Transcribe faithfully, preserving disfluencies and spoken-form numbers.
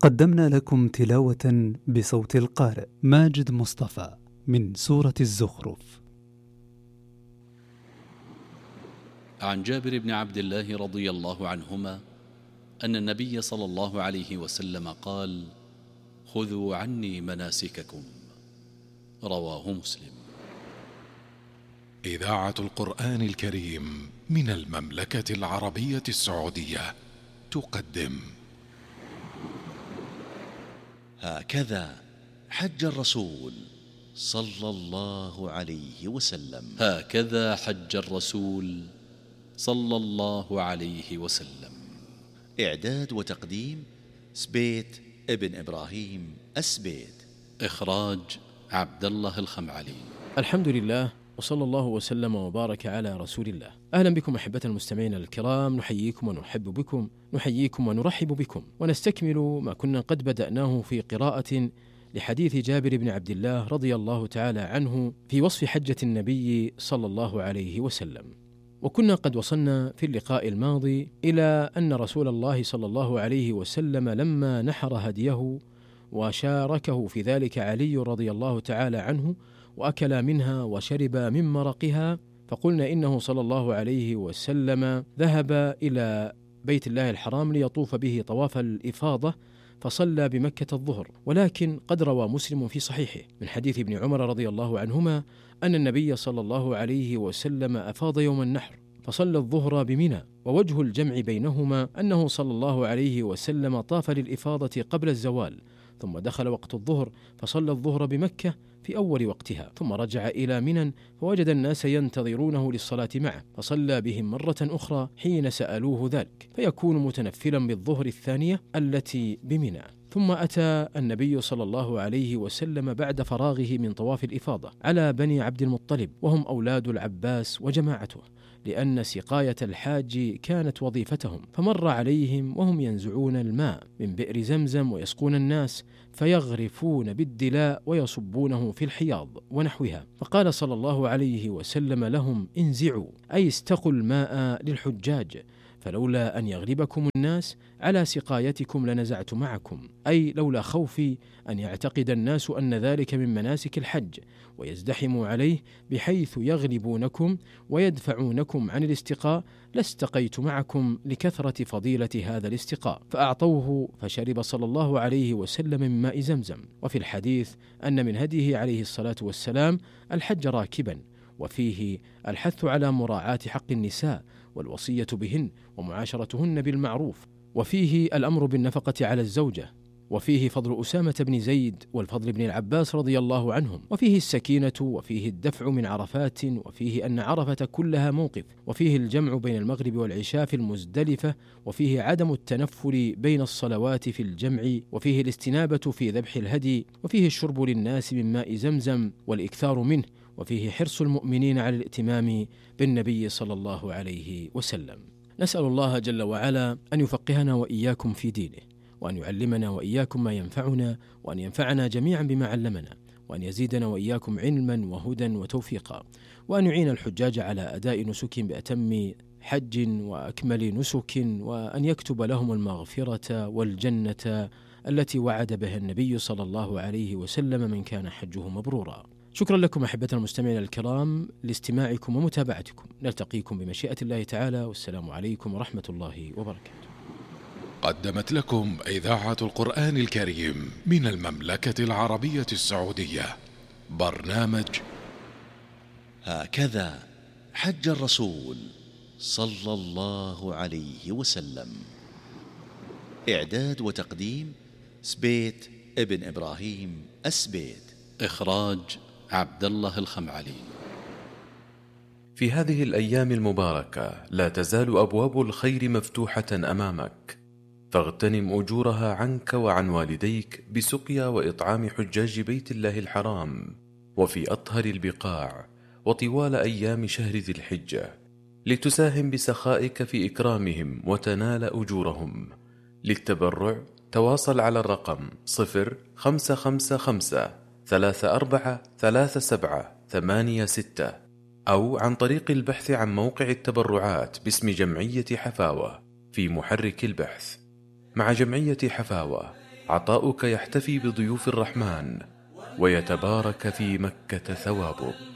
قدمنا لكم تلاوة بصوت القارئ ماجد مصطفى من سورة الزخرف. عن جابر بن عبد الله رضي الله عنهما أن النبي صلى الله عليه وسلم قال: خذوا عني مناسككم. رواه مسلم. إذاعة القرآن الكريم من المملكة العربية السعودية تقدم هكذا حج الرسول صلى الله عليه وسلم. هكذا حج الرسول صلى الله عليه وسلم. إعداد وتقديم سبيت ابن إبراهيم السبيت. إخراج عبد الله الخمعلي. الحمد لله، وصلى الله وسلم وبارك على رسول الله. أهلا بكم أحبة المستمعين الكرام، نحييكم ونحب بكم، نحييكم ونرحب بكم، ونستكمل ما كنا قد بدأناه في قراءة لحديث جابر بن عبد الله رضي الله تعالى عنه في وصف حجة النبي صلى الله عليه وسلم. وكنا قد وصلنا في اللقاء الماضي إلى أن رسول الله صلى الله عليه وسلم لما نحر هديه وشاركه في ذلك علي رضي الله تعالى عنه وأكل منها وشرب من مرقها، فقلنا إنه صلى الله عليه وسلم ذهب إلى بيت الله الحرام ليطوف به طواف الإفاضة فصلى بمكة الظهر. ولكن قد روى مسلم في صحيحه من حديث ابن عمر رضي الله عنهما أن النبي صلى الله عليه وسلم أفاض يوم النحر فصلى الظهر بمنى، ووجه الجمع بينهما أنه صلى الله عليه وسلم طاف للإفاضة قبل الزوال، ثم دخل وقت الظهر فصلى الظهر بمكة في أول وقتها، ثم رجع إلى منى فوجد الناس ينتظرونه للصلاة معه فصلى بهم مرة أخرى حين سألوه ذلك، فيكون متنفلا بالظهر الثانية التي بمنى. ثم أتى النبي صلى الله عليه وسلم بعد فراغه من طواف الإفاضة على بني عبد المطلب، وهم أولاد العباس وجماعته، لأن سقاية الحاج كانت وظيفتهم، فمر عليهم وهم ينزعون الماء من بئر زمزم ويسقون الناس فيغرفون بالدلاء ويصبونه في الحياض ونحوها، فقال صلى الله عليه وسلم لهم: انزعوا، أي استقوا الماء للحجاج، فلولا أن يغلبكم الناس على سقايتكم لنزعت معكم، أي لولا خوفي أن يعتقد الناس أن ذلك من مناسك الحج ويزدحموا عليه بحيث يغلبونكم ويدفعونكم عن الاستقاء لاستقيت معكم لكثرة فضيلة هذا الاستقاء، فأعطوه فشرب صلى الله عليه وسلم من ماء زمزم. وفي الحديث أن من هديه عليه الصلاة والسلام الحج راكبا، وفيه الحث على مراعاة حق النساء والوصية بهن ومعاشرتهن بالمعروف، وفيه الأمر بالنفقة على الزوجة، وفيه فضل أسامة بن زيد والفضل بن العباس رضي الله عنهم، وفيه السكينة، وفيه الدفع من عرفات، وفيه أن عرفة كلها موقف، وفيه الجمع بين المغرب والعشاء في المزدلفة، وفيه عدم التنفل بين الصلوات في الجمع، وفيه الاستنابة في ذبح الهدي، وفيه الشرب للناس من ماء زمزم والإكثار منه، وفيه حرص المؤمنين على الائتمام بالنبي صلى الله عليه وسلم. نسأل الله جل وعلا أن يفقهنا وإياكم في دينه، وأن يعلمنا وإياكم ما ينفعنا، وأن ينفعنا جميعا بما علمنا، وأن يزيدنا وإياكم علما وهدى وتوفيقا، وأن يعين الحجاج على أداء نسك بأتم حج وأكمل نسك، وأن يكتب لهم المغفرة والجنة التي وعد بها النبي صلى الله عليه وسلم من كان حجه مبرورا. شكرا لكم أحبة المستمعين الكرام لاستماعكم ومتابعتكم، نلتقيكم بمشيئة الله تعالى، والسلام عليكم ورحمة الله وبركاته. قدمت لكم إذاعة القرآن الكريم من المملكة العربية السعودية برنامج هكذا حج الرسول صلى الله عليه وسلم. إعداد وتقديم سبيت ابن إبراهيم السبيت. إخراج عبد الله الخمعلي. في هذه الأيام المباركة لا تزال أبواب الخير مفتوحة أمامك، فاغتنم أجورها عنك وعن والديك بسقيا وإطعام حجاج بيت الله الحرام وفي أطهر البقاع وطوال أيام شهر ذي الحجة، لتساهم بسخائك في إكرامهم وتنال أجورهم. للتبرع تواصل على الرقم صفر خمسة خمسة خمسة ثلاثة أربعة ثلاثة سبعة ثمانية ستة، أو عن طريق البحث عن موقع التبرعات باسم جمعية حفاوة في محرك البحث. مع جمعية حفاوة عطاؤك يحتفي بضيوف الرحمن ويتبارك في مكة ثوابه.